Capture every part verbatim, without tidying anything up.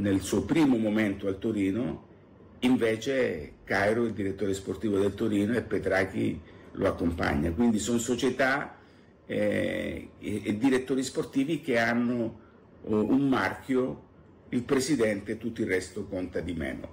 nel suo primo momento al Torino, invece Cairo è il direttore sportivo del Torino e Petrachi lo accompagna, quindi sono società eh, e, e direttori sportivi che hanno oh, un marchio, il presidente, e tutto il resto conta di meno.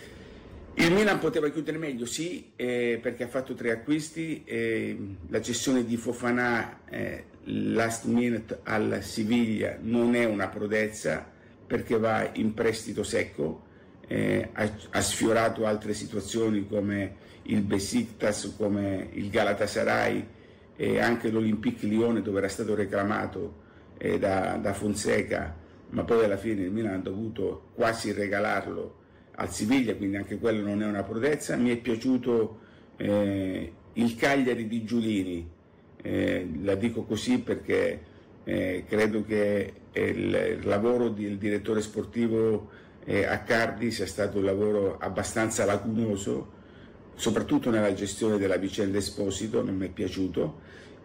Il Milan poteva chiudere meglio, sì, eh, perché ha fatto tre acquisti, eh, la cessione di Fofana eh, last minute alla Siviglia non è una prodezza perché va in prestito secco, eh, ha, ha sfiorato altre situazioni come il Besiktas, come il Galatasaray e anche l'Olympique Lione, dove era stato reclamato eh, da, da Fonseca, ma poi alla fine il Milan ha dovuto quasi regalarlo al Siviglia, quindi anche quello non è una prodezza. Mi è piaciuto eh, il Cagliari di Giulini, eh, la dico così perché eh, credo che il, il lavoro del direttore sportivo eh, a Cardi sia stato un lavoro abbastanza lacunoso, soprattutto nella gestione della vicenda Esposito, non mi è piaciuto.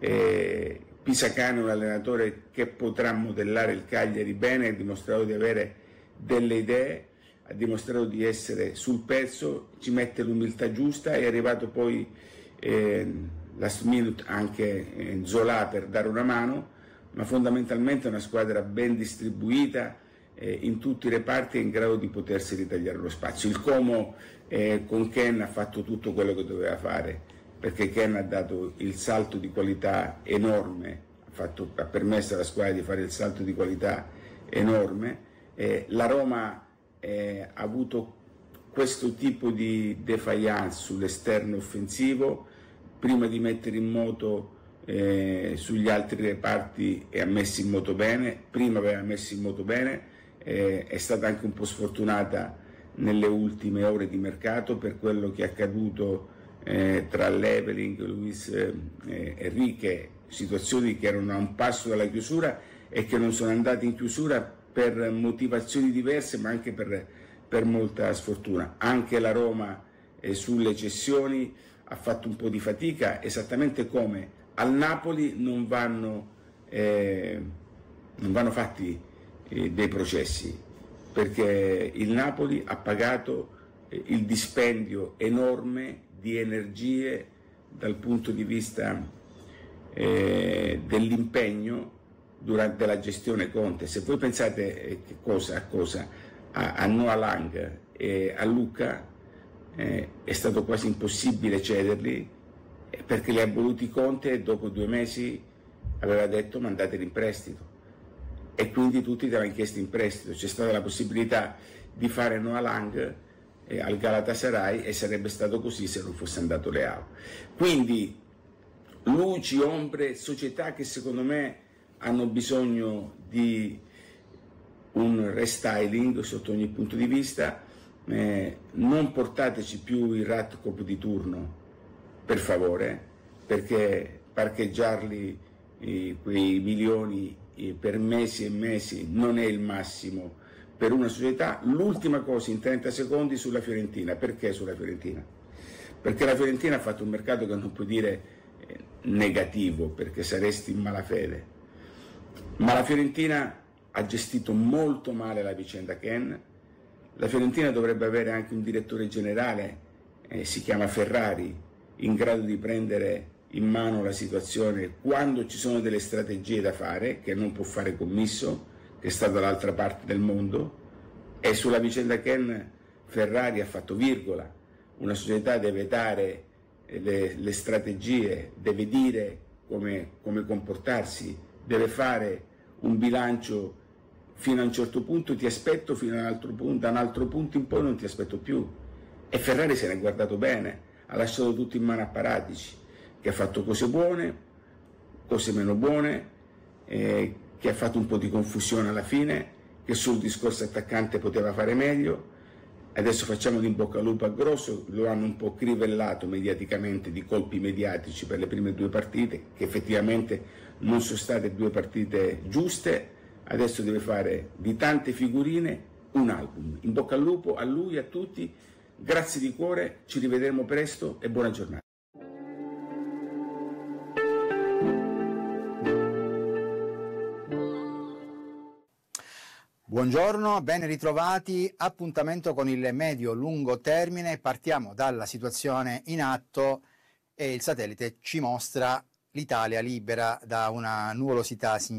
Eh, Pisacane è un allenatore che potrà modellare il Cagliari bene, ha dimostrato di avere delle idee, ha dimostrato di essere sul pezzo, ci mette l'umiltà giusta, è arrivato poi eh, last minute anche eh, Zola per dare una mano, ma fondamentalmente è una squadra ben distribuita eh, in tutti i reparti e in grado di potersi ritagliare lo spazio. Il Como eh, con Ken ha fatto tutto quello che doveva fare, perché Ken ha dato il salto di qualità enorme, ha, fatto, ha permesso alla squadra di fare il salto di qualità enorme. Eh, la Roma Eh, ha avuto questo tipo di defiance sull'esterno offensivo, prima di mettere in moto eh, sugli altri reparti e ha messo in moto bene, prima aveva messo in moto bene, eh, è stata anche un po' sfortunata nelle ultime ore di mercato per quello che è accaduto eh, tra Leveling e Luis eh, Enrique, situazioni che erano a un passo dalla chiusura e che non sono andate in chiusura per motivazioni diverse, ma anche per, per molta sfortuna. Anche la Roma eh, sulle cessioni ha fatto un po' di fatica, esattamente come al Napoli non vanno, eh, non vanno fatti eh, dei processi, perché il Napoli ha pagato eh, il dispendio enorme di energie dal punto di vista eh, dell'impegno durante la gestione Conte. Se voi pensate eh, che cosa, a cosa, a, a Noah Lang e a Luca eh, è stato quasi impossibile cederli eh, perché li ha voluti Conte e dopo due mesi aveva detto mandateli in prestito e quindi tutti li avevano chiesto in prestito. C'è stata la possibilità di fare Noah Lang eh, al Galatasaray e sarebbe stato così se non fosse andato Leao. Quindi luci, ombre, società che secondo me hanno bisogno di un restyling sotto ogni punto di vista. Eh, non portateci più il Ratkop di turno, per favore, perché parcheggiarli eh, quei milioni eh, per mesi e mesi non è il massimo per una società. L'ultima cosa in trenta secondi sulla Fiorentina. Perché sulla Fiorentina? Perché la Fiorentina ha fatto un mercato che non puoi dire eh, negativo, perché saresti in malafede. Ma la Fiorentina ha gestito molto male la vicenda Ken. La Fiorentina dovrebbe avere anche un direttore generale, eh, si chiama Ferrari, in grado di prendere in mano la situazione quando ci sono delle strategie da fare, che non può fare Commisso, che sta dall'altra parte del mondo. E sulla vicenda Ken Ferrari ha fatto virgola. Una società deve dare le, le strategie, deve dire come, come comportarsi, deve fare un bilancio fino a un certo punto, ti aspetto fino a un altro punto, da un altro punto in poi non ti aspetto più. E Ferrari se n'è guardato bene, ha lasciato tutto in mano a Paratici, che ha fatto cose buone, cose meno buone, eh, che ha fatto un po' di confusione alla fine, che sul discorso attaccante poteva fare meglio. Adesso facciamo in bocca al lupo a Grosso, lo hanno un po' crivellato mediaticamente di colpi mediatici per le prime due partite, che effettivamente non sono state due partite giuste. Adesso deve fare di tante figurine un album. In bocca al lupo a lui, a tutti, grazie di cuore, ci rivedremo presto e buona giornata. Buongiorno, ben ritrovati. Appuntamento con il medio-lungo termine. Partiamo dalla situazione in atto e il satellite ci mostra l'Italia libera da una nuvolosità significativa.